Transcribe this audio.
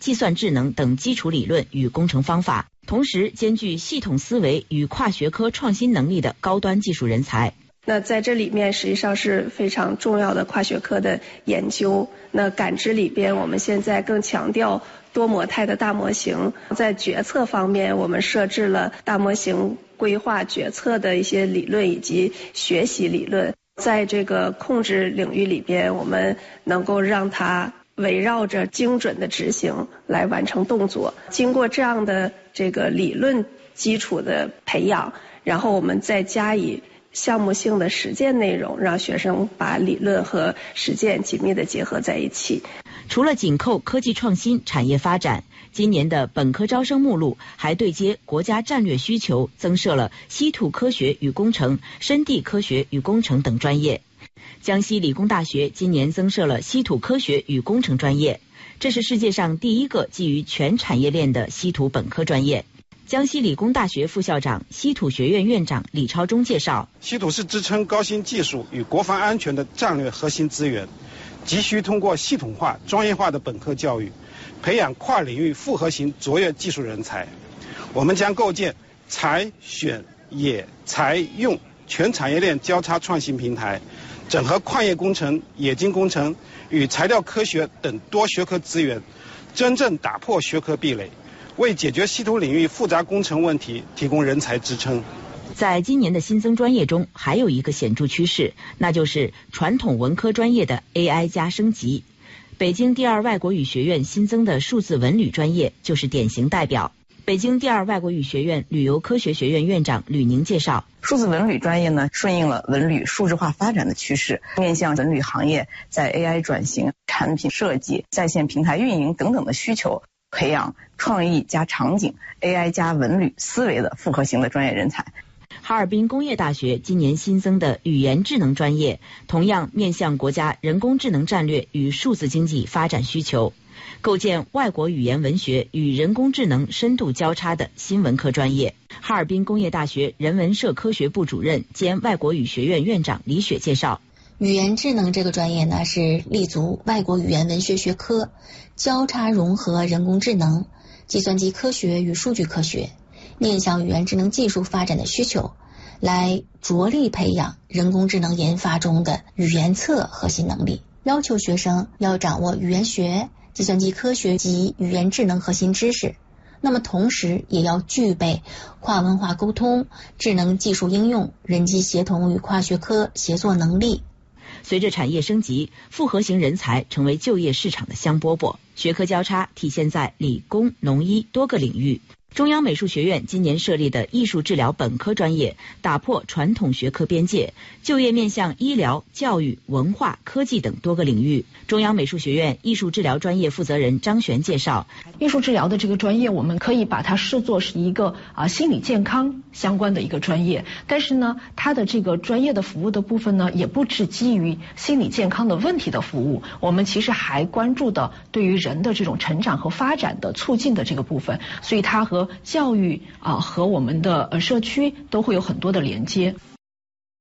计算智能等基础理论与工程方法，同时兼具系统思维与跨学科创新能力的高端技术人才。 那在这里面实际上是非常重要的跨学科的研究。那感知里边，我们现在更强调多模态的大模型。在决策方面，我们设置了大模型规划决策的一些理论以及学习理论。在这个控制领域里边，我们能够让它围绕着精准的执行来完成动作。经过这样的这个理论基础的培养，然后我们再加以项目性的实践内容，让学生把理论和实践紧密地结合在一起。 除了紧扣科技创新、产业发展，今年的本科招生目录还对接国家战略需求，增设了稀土科学与工程、深地科学与工程等专业。江西理工大学今年增设了稀土科学与工程专业，这是世界上第一个基于全产业链的稀土本科专业。江西理工大学副校长、稀土学院院长李超忠介绍， 稀土是支撑高新技术与国防安全的战略核心资源，急需通过系统化、专业化的本科教育，培养跨领域复合型卓越技术人才。我们将构建采、选、冶、材、用全产业链交叉创新平台，整合矿业工程、冶金工程与材料科学等多学科资源，真正打破学科壁垒，为解决稀土领域复杂工程问题提供人才支撑。 在今年的新增专业中，还有一个显著趋势，那就是传统文科专业的 AI 加升级。北京第二外国语学院新增的数字文旅专业就是典型代表。北京第二外国语学院旅游科学学院院长吕宁介绍， 数字文旅专业呢，顺应了文旅数字化发展的趋势，面向文旅行业在 AI 转型、产品设计、在线平台运营等等的需求，培养创意加场景、AI 加文旅思维的复合型的专业人才。 哈尔滨工业大学今年新增的语言智能专业，同样面向国家人工智能战略与数字经济发展需求，构建外国语言文学与人工智能深度交叉的新文科专业。哈尔滨工业大学人文社科学部主任兼外国语学院院长李雪介绍， 语言智能这个专业呢，是立足外国语言文学学科，交叉融合人工智能、计算机科学与数据科学，面向语言智能技术发展的需求，来着力培养人工智能研发中的语言侧核心能力，要求学生要掌握语言学、计算机科学及语言智能核心知识，那么同时也要具备跨文化沟通、智能技术应用、人机协同与跨学科协作能力。 随着产业升级，复合型人才成为就业市场的香饽饽，学科交叉体现在理工、农医多个领域。中央美术学院今年设立的艺术治疗本科专业，打破传统学科边界，就业面向医疗、教育、文化、科技等多个领域。中央美术学院艺术治疗专业负责人张璇介绍， 艺术治疗的这个专业，我们可以把它视作是一个心理健康相关的一个专业，但是呢，它的这个专业的服务的部分呢，也不只基于心理健康的问题的服务，我们其实还关注的对于人的这种成长和发展的促进的这个部分，所以它和教育和我们的社区都会有很多的连接。